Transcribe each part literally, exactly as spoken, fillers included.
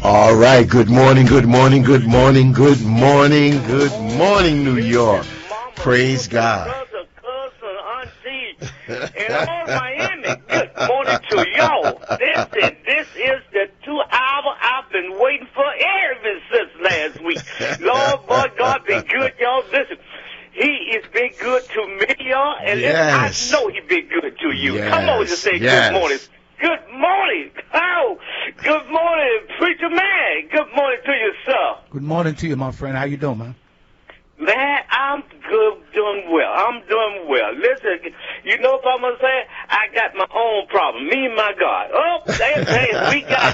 All right. Good morning. Good morning. Good morning. Good morning. Good morning, New York. Praise God. Brother, cousin, auntie, and all Miami. Good morning to y'all. Listen, this is the two hour I've been waiting for ever since last week. Lord, boy, God been good, y'all. Listen. He is been good to me, y'all, and yes. I know he been good to you. Yes. Come on and say yes. good morning. Good morning. Oh, good morning, preacher man. Good morning to you, sir. Good morning to you, my friend. How you doing, man? Man, I'm good, doing well. I'm doing well. Listen, you know what I'm going to say? I got my own problem. Me and my God. Oh, hey, hey, we got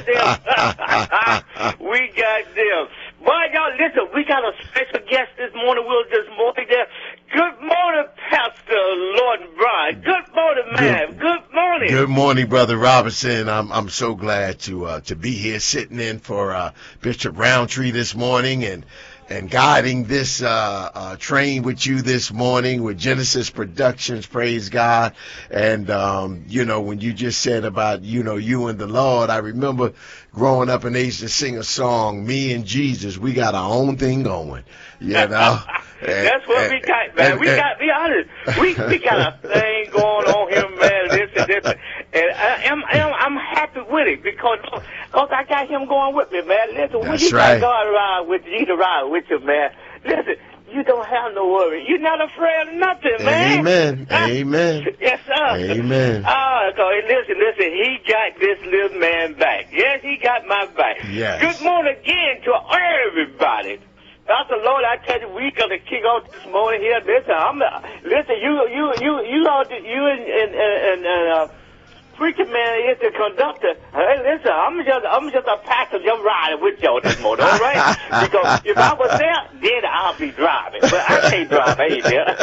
them. we got them. Boy, y'all, listen, we got a special guest this morning. We'll just morning there. Good morning, Pastor Lord Brian. Good morning, man. Good, good morning. Good morning, Brother Robinson. I'm I'm so glad to uh, to be here sitting in for uh, Bishop Roundtree this morning and and guiding this uh, uh, train with you this morning with Genesis Productions. Praise God. And, um, you know, when you just said about, you know, you and the Lord, I remember growing up and they used to sing a song, Me and Jesus, we got our own thing going, you know. That's what and, we got, man. And, we and, got to be honest. We we got a thing going on here, man. Listen, listen. And I, I'm, I'm I'm happy with it because cause I got him going with me, man. Listen, when you right. got God around with you, to ride with you, man. Listen, you don't have no worry. You're not afraid of nothing, man. Amen. Amen. Yes, sir. Amen. Ah, so listen, listen. He got this little man back. Yes, he got my back. Yes. Good morning again to everybody. Pastor Lord, I tell you, we gonna kick off this morning here. Listen, I'm listen. You, you, you, you, all, you and and and, and uh, preacher man is the conductor. Hey, listen, I'm just, I'm just a pastor, just riding with y'all this morning, all right? Because if I was there, then I'll be driving, but I can't drive. I ain't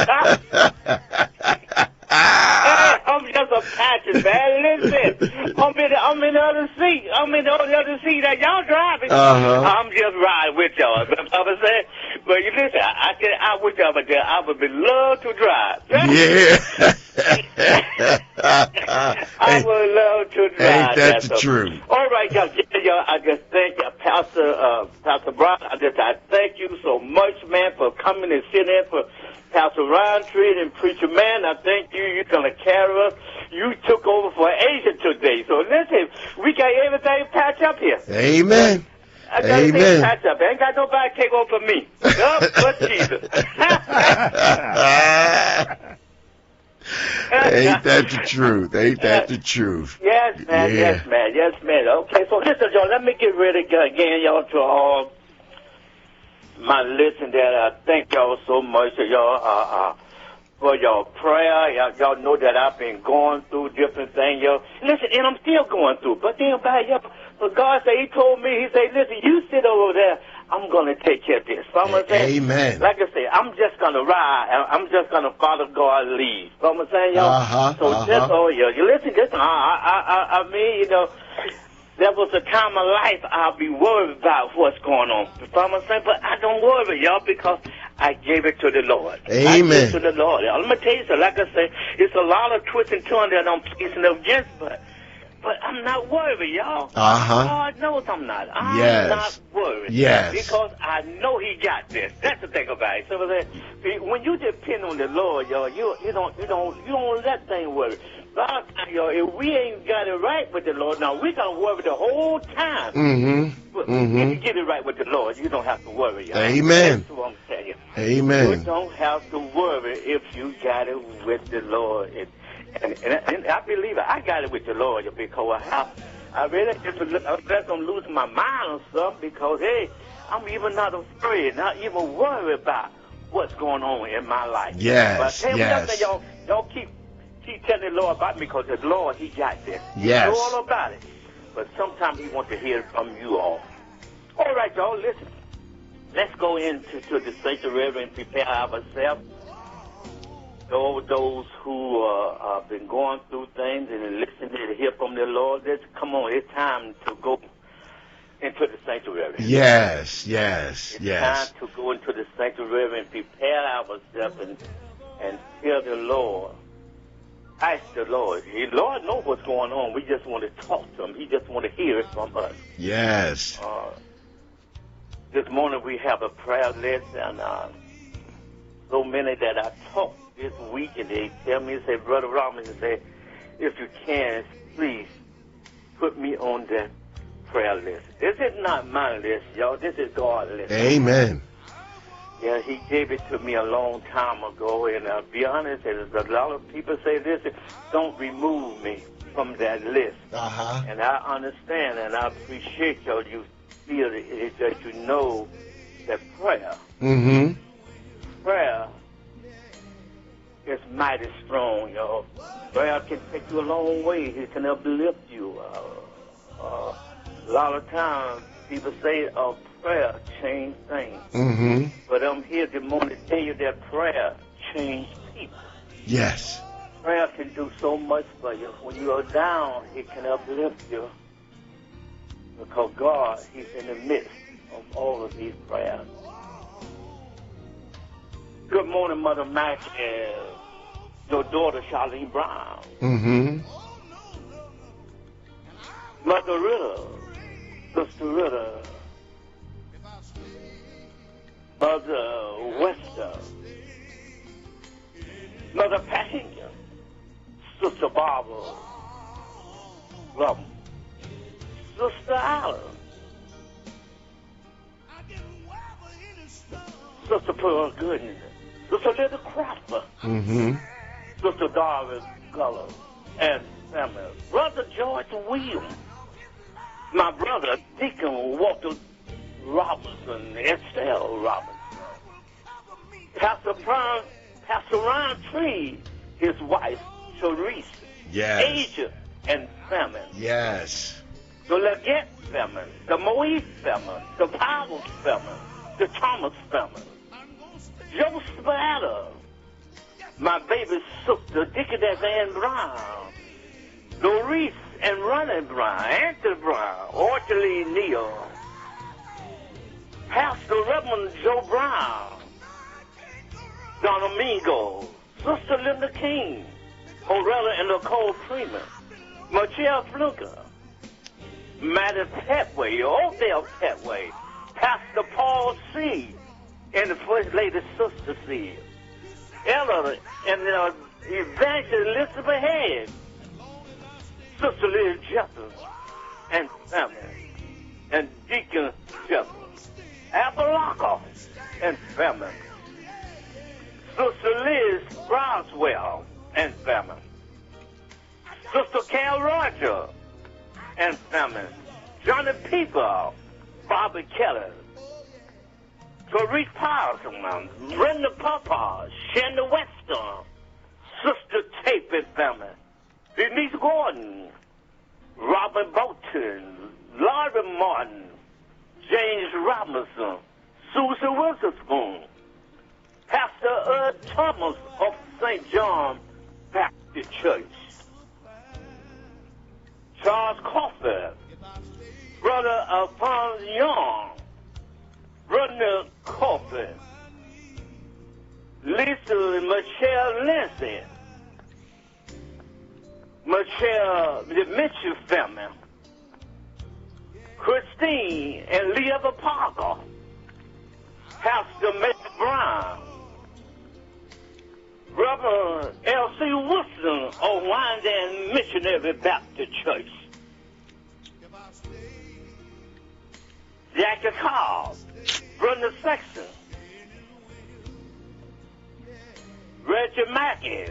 there. Hey, I'm just a pastor, man. Listen, I'm in, the, I'm in the other seat. I'm in the other seat that y'all driving. Uh-huh. I'm just riding with y'all. You know what I'm saying? But you listen, I, I can, I wish I was there. I would be love to drive. Yeah. I would love to drive. Ain't that the truth? All right, y'all. y'all I just thank you, Pastor, uh, Pastor Brown. I just, I thank you so much, man, for coming and sitting in for Pastor Roundtree and Preacher Man. I thank you. You're going to carry us. You took over for Asia today. So listen, we got everything patched up here. Amen. I got Amen. everything patched up. I ain't got nobody take over for me. Oh, but Jesus. Ain't that the truth? Ain't that the truth? Yes, man. Yeah. Yes, man. Yes, man. Okay, so listen, y'all. Let me get ready again, y'all, to all my listen there. I thank y'all so much, y'all, uh, uh, for your prayer. Y'all, y'all know that I've been going through different things, y'all. Listen, and I'm still going through. But then, by y'all, but God said, He told me, He said, listen, you sit over there. I'm going to take care of this. So I'm going to say, Amen. like I say, I'm just going to ride. I'm just going to follow God's lead. So I'm saying, y'all. Uh-huh, so uh-huh. just, oh, yeah, you listen, just, I, I, I, I mean, you know, there was a time of life I'll be worried about what's going on. You know what I'm saying? But I don't worry, y'all, because I gave it to the Lord. Amen. I gave it to the Lord. I'm going to tell you something. Like I say, it's a lot of twists and turns that I'm facing up against, but but I'm not worried, y'all. Uh-huh. God knows I'm not. I'm Yes. not worried. Yes. Because I know He got this. That's the thing about it. So that when you depend on the Lord, y'all, you you don't you don't you don't let things worry. But y'all, if we ain't got it right with the Lord, now we gonna worry the whole time. Mm-hmm. But mm-hmm. if you get it right with the Lord, you don't have to worry, y'all. Amen. That's what I'm telling you. Amen. You don't have to worry if you got it with the Lord. It, And, and, and I believe it. I got it with the Lord because I, I really just unless I'm losing my mind or something because, hey, I'm even not afraid, not even worried about what's going on in my life. Yes, but tell yes. me, y'all, y'all keep, keep telling the Lord about me because the Lord, He got this. Yes. He know all about it. But sometimes He wants to hear it from you all. All right, y'all, listen. Let's go into to the sanctuary and prepare ourselves. All those who uh, have been going through things and listening to hear from the Lord, let's come on, it's time to go into the sanctuary. Yes, yes, it's yes. time to go into the sanctuary and prepare ourselves and, and hear the Lord ask the Lord. The Lord knows what's going on. We just want to talk to him. He just want to hear it from us. Yes. Uh, this morning we have a prayer list, and uh, so many that I talked this week, and they tell me, say, Brother Robinson, say, if you can, please put me on that prayer list. This is not my list, y'all. This is God's list. Amen. Yeah, he gave it to me a long time ago, and I'll be honest, there's a lot of people say, listen, don't remove me from that list. Uh-huh. And I understand, and I appreciate y'all. You feel it, it, that you know that prayer, Mm-hmm. prayer is mighty strong, y'all. Prayer can take you a long way. It can uplift you. Uh, uh, a lot of times, people say a prayer change things. Mm-hmm. But I'm here this morning to tell you that prayer change people. Yes. Prayer can do so much for you. When you are down, it can uplift you. Because God, he's in the midst of all of these prayers. Good morning, Mother Mac and your daughter, Charlene Brown. Mm-hmm. Mother Ritter, Sister Ritter, Mother Wester, Mother Passenger, Sister Barbara, Robin, Sister Allen, Sister Pearl Goodness, Sister Little Cropper, Mm-hmm. Sister Doris Gullo, and family. Brother George Williams, my brother Deacon Walter Robinson, Estelle Robinson, Pastor Brown, Pastor Ron Tree, his wife, Therese, Yes. Asia, and family. Yes. The Leggett family, the Moe family, the Powell family, the Thomas family, Joseph Adler, my baby sister, Deaconess Ann Brown, Doris and Ronnie Brown, Anthony Brown, Orchely Neal, Pastor Reverend Joe Brown, Don Domingo, Sister Linda King, Orella and Nicole Freeman, Michelle Fluker, Maddie Petway, Odell Petway, Pastor Paul C., and the First Lady Sister C., Ella and uh, Evangelist Elizabeth Head, Sister Liz Jefferson, and family, and Deacon Jefferson, Abalaka, and family, Sister Liz Broswell, and family, Sister Cal Roger, and family, Johnny Peeper, Bobby Keller, Tariq Powell, Brenda Papa, Shanda Weston, Sister Tape and family, Denise Gordon, Robert Bolton, Laurie Martin, James Robinson, Susan Witherspoon, Pastor Ed Thomas of Saint John Baptist Church, Charles Coffey, Brother Alphonse Young, Brother Coffey, Lisa and Michelle Lindsay, Michelle, the Mitchell family, Christine and Leah Parker, Pastor Matt Brown, Brother L C Wilson of Wyandan Missionary Baptist Church, Jackie Carr, Brother Sexton, Reggie Mackey,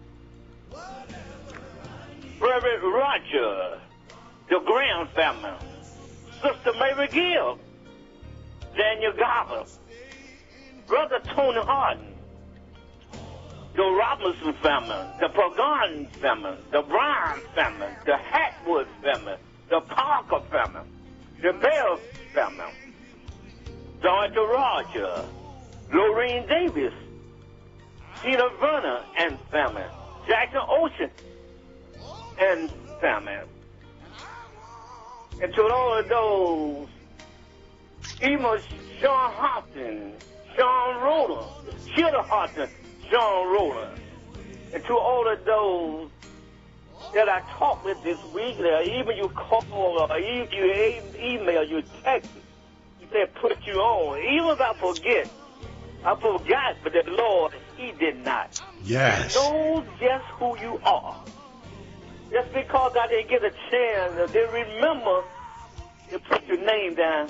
Reverend Roger, the Graham family, Sister Mary Gill, Daniel Garber, Brother Tony Harden, the Robinson family, the Pagan family, the Brown family, the Hatwood family, the Parker family, the Bell family, Georgia Roger, Lorraine Davis, Tina Verner and family, Jackson Ocean and family. And to all of those, even Sean Hopkins, Sean Roller, Sheila Hopkins, Sean Roller, And to all of those that I talked with this week, or even you call, or even you e- email, you text, you said put you on. Even if I forget, I forgot, but the Lord, He did not. Yes. He knows just who you are. Just because I didn't get a chance, they remember to put your name down.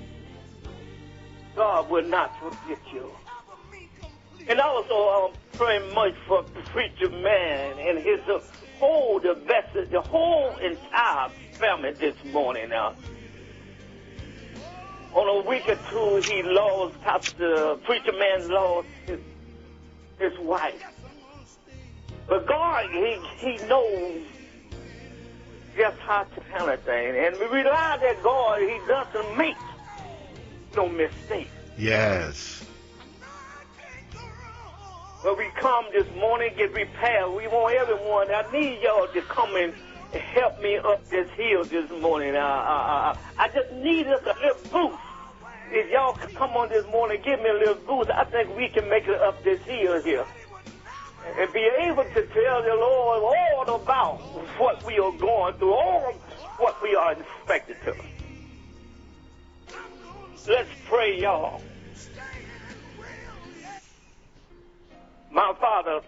God will not forget you. And also, I'm praying much for Preacher Man and his uh, whole, the best, the whole entire family this morning now. On a week or two, he lost, Pastor Preacher Man lost his, his wife. But God, he, he knows just how to handle things. And we rely that God, He doesn't make no mistake. Yes. But we come this morning, get prepared. We want everyone. I need y'all to come and help me up this hill this morning. Uh, uh, uh, I just need us a little boost. If y'all could come on this morning, give me a little boost, I think we can make it up this hill here. And be able to tell the Lord all about what we are going through, all what we are expected to. Let's pray, y'all. My Father,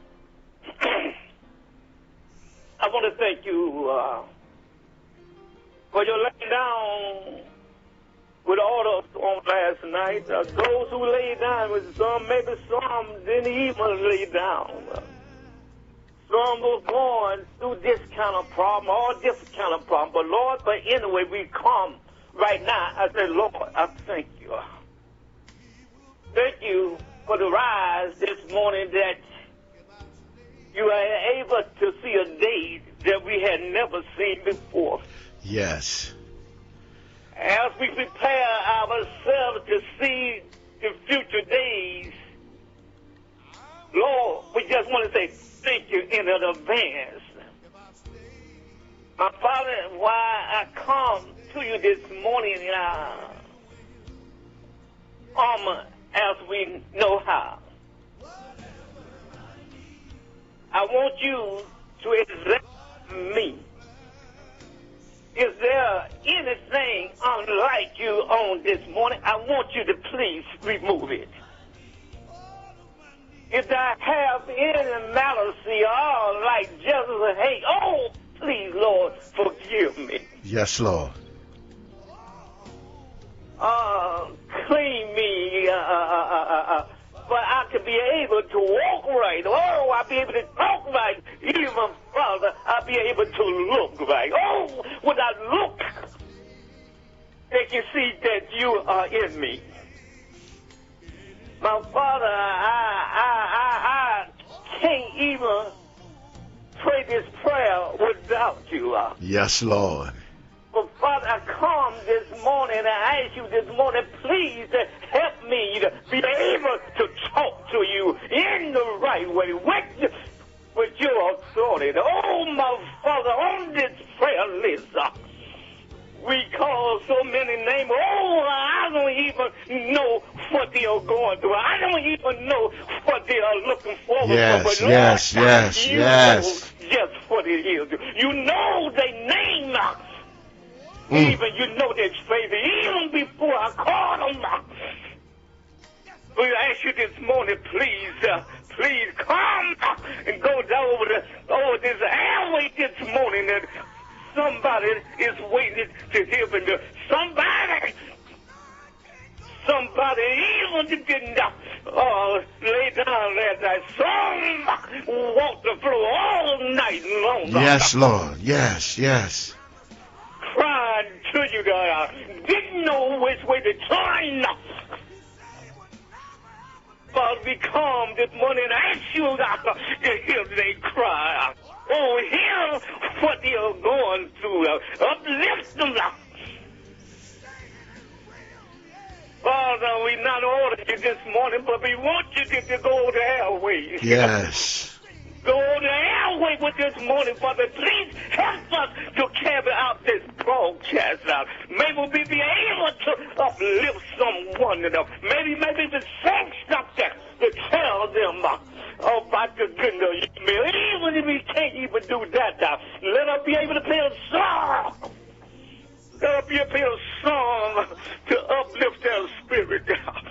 I want to thank you uh, for your laying down with all of us on last night. Uh, those who laid down with some, maybe some didn't even lay down. Uh, some were going through this kind of problem, all different kind of problem. But Lord, but anyway, we come right now. I say, Lord, I thank you. Thank you for the rise this morning that you are able to see a day that we had never seen before. Yes. As we prepare ourselves to see the future days, Lord, we just want to say thank you in advance. My Father, why I come to you this morning in our armor as we know how. I want you to examine me. Is there anything unlike you on this morning? I want you to please remove it. If I have any malice or like jealousy or hate, oh, please, Lord, forgive me. Yes, Lord. Uh, clean me, uh, uh, uh, uh, uh, but I could be able to walk right. Oh, I'll be able to talk right. Even, Father, I'll be able to look right. Oh, when I look, they can see that you are in me. My Father, I, I, I, I can't even pray this prayer without you. Uh, Yes, Lord. But Father, I come this morning and I ask you this morning, please uh, help me to be able to talk to you in the right way with, with your authority. Oh, my Father, on this prayer list, uh, we call so many names. Oh, I don't even know what they are going through. I don't even know what they are looking forward Yes, for. But Lord, yes, yes, you yes. know just what it is. You know their name. Uh, Mm. Even you know their favor. Even before I call them. Uh, we ask you this morning, please, uh, please come uh, and go down over, the, over this airway this morning that somebody is waiting to hear from you. Somebody, somebody even didn't uh, lay down last night. Some walked the floor all night long. Yes, Lord. Yes, yes. Crying to you, God. Didn't know which way to turn. But we come this morning and ask you, God, to hear they cry. Oh, hear what they are going through. Uplift them. Father, we not order you this morning, but we want you to, to go to airways. Yes. go on the airway with this morning, Father. Please help us to carry out this broadcast out. Maybe we'll be able to uplift someone. Maybe, maybe to say something to tell them uh, about the goodness of you. Even if we can't even do that, uh, let us be able to play a song. Let us be able to play a song to uplift their spirit.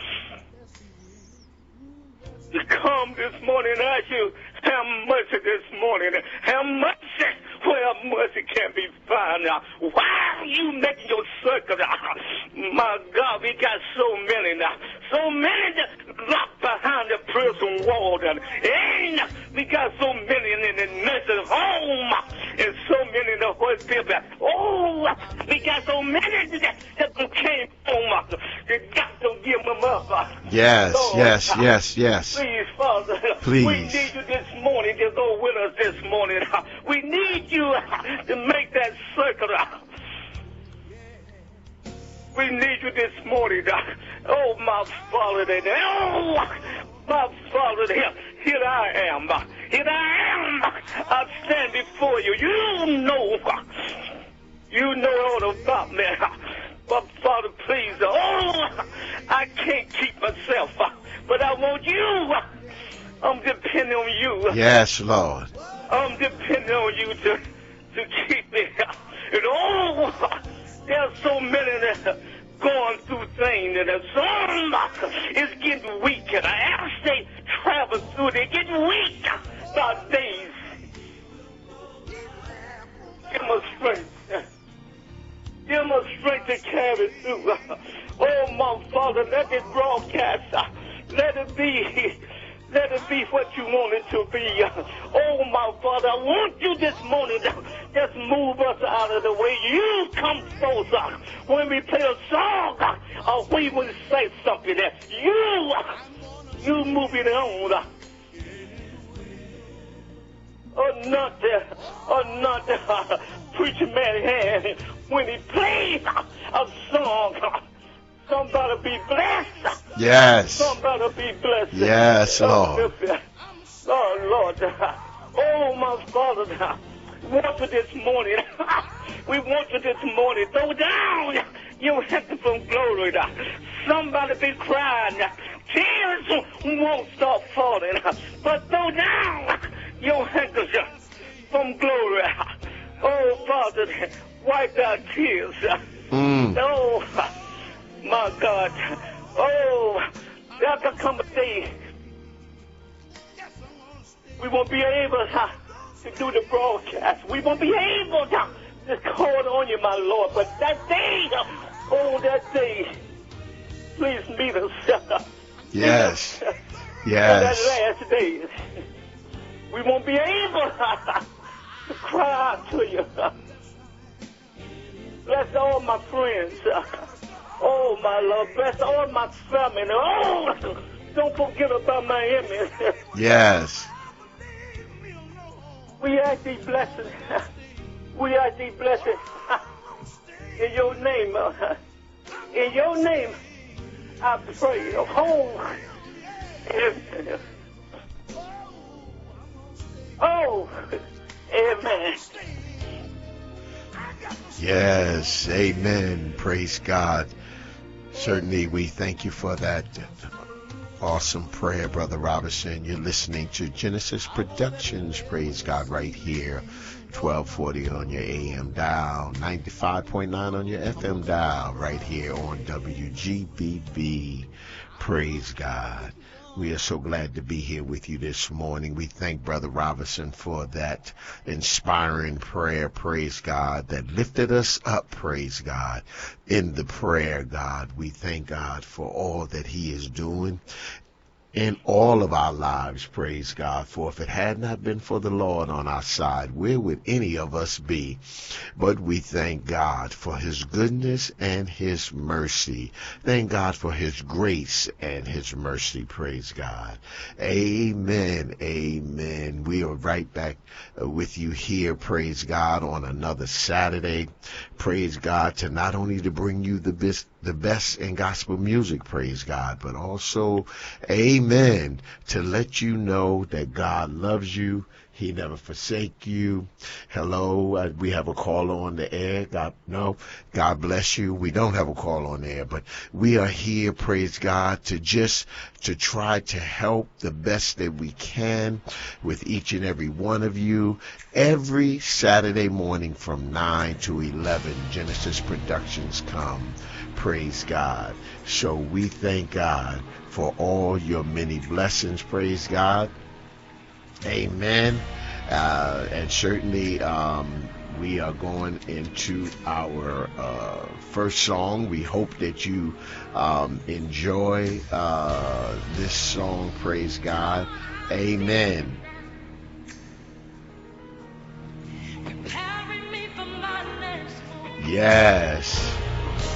To come this morning and ask you, have mercy this morning. Have mercy where mercy can be found. Why are you making your circle? My God, we got so many now. So many that locked behind the prison wall. And we got so many in the nursing home. And so many in the hospital. Oh, we got so many that, that came home. You got to give them up. Yes, Lord, yes, yes, yes. Please, Father. Please. We need you this morning to go with us this morning. We need you to make that circle. We need you this morning. Oh, my Father. Oh, my Father. Here, here I am. Here I am. I stand before you. You know. You know all about me. But, Father, please. Oh, I can't keep myself. But I want you. I'm depending on you. Yes, Lord. I'm depending on you to, to keep me. And oh, there's so many that are going through things, and some is getting weak. And as they travel through, they're getting weak by days. Give them strength. Give them strength to carry through. Oh, my Father, let it broadcast. Let it be. Let it be what you want it to be. Oh, my Father, I want you this morning to just move us out of the way. You come closer when we play a song or we will say something that you, you move it on. Or not the, or not the preacher man hand when he plays a song. Somebody be blessed. Yes. Somebody be blessed. Yes, Lord. Lord, Lord. Oh, my Father. We want you this morning. We want you this morning. Throw down your head from glory. Somebody be crying. Tears won't stop falling. But throw down your handkerchief from glory. Oh, Father, wipe our tears. Mm. Oh, my God. Oh, there could come a day we won't be able uh, to do the broadcast. We won't be able to, to call on you, my Lord. But that day, uh, oh, that day, please meet us. Yes. Meet us, Yes. that last day, we won't be able uh, to cry out to you. Bless all my friends. Uh, Oh, my Lord, bless all my family. Oh, don't forget about my image. Yes. We ask these blessings. We ask these blessings in your name. In your name, I pray. Oh, amen. Oh, amen. Yes. Amen. Praise God. Certainly, we thank you for that awesome prayer, Brother Robinson. You're listening to Genesis Productions, praise God, right here, twelve forty on your A M dial, ninety-five point nine on your F M dial, right here on W G B B. Praise God. We are so glad to be here with you this morning. We thank Brother Robinson for that inspiring prayer, praise God, that lifted us up, praise God, in the prayer, God. We thank God for all that he is doing in all of our lives, praise God. For if it had not been for the Lord on our side, where would any of us be? But we thank God for his goodness and his mercy. Thank God for his grace and his mercy, praise God. Amen, amen. We are right back uh, with you here, praise God, on another Saturday. Praise God, to not only to bring you the best, the best in gospel music, praise God, but also, amen, to let you know that God loves you, He never forsake you. Hello, uh, we have a caller on the air. God, no, God bless you. We don't have a call on the air, but we are here, praise God, to just to try to help the best that we can with each and every one of you. Every Saturday morning from nine to eleven, Genesis Productions come. Praise God. So we thank God for all your many blessings. Praise God. Amen. Uh, and certainly um, we are going into our uh, first song. We hope that you um, enjoy uh, this song. Praise God. Amen. Yes.